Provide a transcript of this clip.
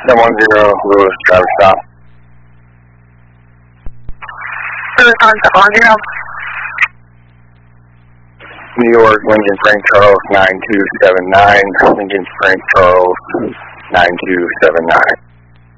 1010 Lewis, driver stop. Lewis on 710. New York, Lincoln Frank Charles 9279, Lincoln Frank Charles 9279.